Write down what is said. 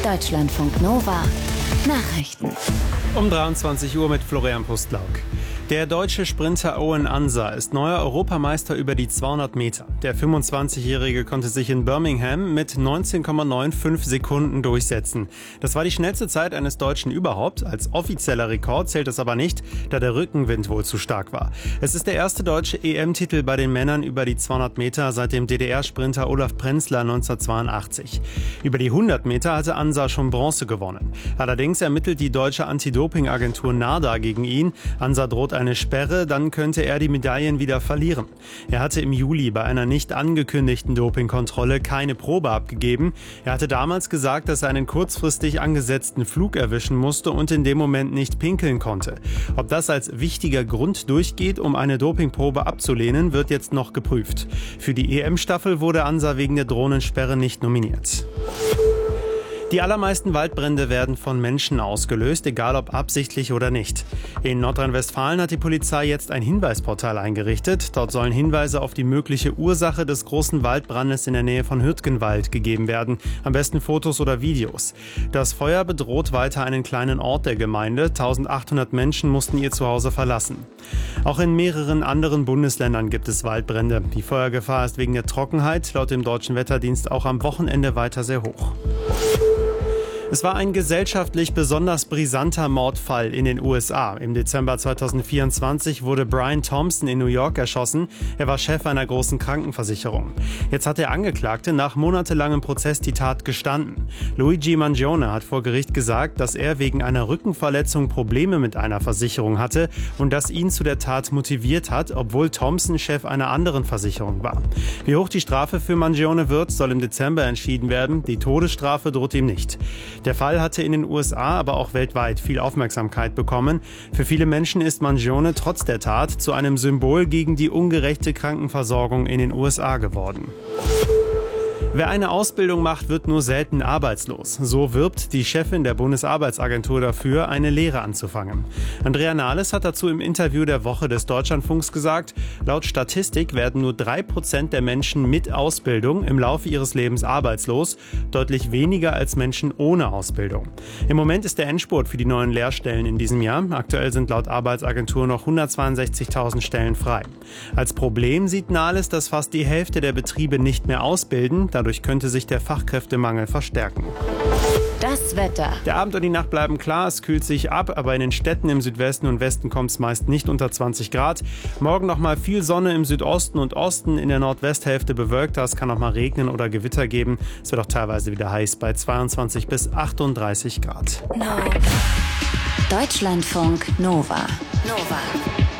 Deutschlandfunk Nova Nachrichten. Um 23 Uhr mit Florian Pustlauk. Der deutsche Sprinter Owen Ansa ist neuer Europameister über die 200 Meter. Der 25-Jährige konnte sich in Birmingham mit 19,95 Sekunden durchsetzen. Das war die schnellste Zeit eines Deutschen überhaupt. Als offizieller Rekord zählt es aber nicht, da der Rückenwind wohl zu stark war. Es ist der erste deutsche EM-Titel bei den Männern über die 200 Meter seit dem DDR-Sprinter Olaf Prenzler 1982. Über die 100 Meter hatte Ansa schon Bronze gewonnen. Allerdings ermittelt die deutsche Anti-Doping-Agentur NADA gegen ihn. Ansa droht eine Sperre, dann könnte er die Medaillen wieder verlieren. Er hatte im Juli bei einer nicht angekündigten Dopingkontrolle keine Probe abgegeben. Er hatte damals gesagt, dass er einen kurzfristig angesetzten Flug erwischen musste und in dem Moment nicht pinkeln konnte. Ob das als wichtiger Grund durchgeht, um eine Dopingprobe abzulehnen, wird jetzt noch geprüft. Für die EM-Staffel wurde Ansa wegen der Drohnensperre nicht nominiert. Die allermeisten Waldbrände werden von Menschen ausgelöst, egal ob absichtlich oder nicht. In Nordrhein-Westfalen hat die Polizei jetzt ein Hinweisportal eingerichtet. Dort sollen Hinweise auf die mögliche Ursache des großen Waldbrandes in der Nähe von Hürtgenwald gegeben werden. Am besten Fotos oder Videos. Das Feuer bedroht weiter einen kleinen Ort der Gemeinde. 1800 Menschen mussten ihr Zuhause verlassen. Auch in mehreren anderen Bundesländern gibt es Waldbrände. Die Feuergefahr ist wegen der Trockenheit laut dem Deutschen Wetterdienst auch am Wochenende weiter sehr hoch. Es war ein gesellschaftlich besonders brisanter Mordfall in den USA. Im Dezember 2024 wurde Brian Thompson in New York erschossen. Er war Chef einer großen Krankenversicherung. Jetzt hat der Angeklagte nach monatelangem Prozess die Tat gestanden. Luigi Mangione hat vor Gericht gesagt, dass er wegen einer Rückenverletzung Probleme mit einer Versicherung hatte und das ihn zu der Tat motiviert hat, obwohl Thompson Chef einer anderen Versicherung war. Wie hoch die Strafe für Mangione wird, soll im Dezember entschieden werden. Die Todesstrafe droht ihm nicht. Der Fall hatte in den USA, aber auch weltweit viel Aufmerksamkeit bekommen. Für viele Menschen ist Mangione trotz der Tat zu einem Symbol gegen die ungerechte Krankenversorgung in den USA geworden. Wer eine Ausbildung macht, wird nur selten arbeitslos. So wirbt die Chefin der Bundesarbeitsagentur dafür, eine Lehre anzufangen. Andrea Nahles hat dazu im Interview der Woche des Deutschlandfunks gesagt, laut Statistik werden nur 3% der Menschen mit Ausbildung im Laufe ihres Lebens arbeitslos, deutlich weniger als Menschen ohne Ausbildung. Im Moment ist der Endspurt für die neuen Lehrstellen in diesem Jahr. Aktuell sind laut Arbeitsagentur noch 162.000 Stellen frei. Als Problem sieht Nahles, dass fast die Hälfte der Betriebe nicht mehr ausbilden. Dadurch könnte sich der Fachkräftemangel verstärken. Das Wetter. Der Abend und die Nacht bleiben klar, es kühlt sich ab, aber in den Städten im Südwesten und Westen kommt es meist nicht unter 20 Grad. Morgen nochmal viel Sonne im Südosten und Osten, in der Nordwesthälfte bewölkt, es kann nochmal regnen oder Gewitter geben. Es wird auch teilweise wieder heiß bei 22 bis 38 Grad. Deutschlandfunk Nova.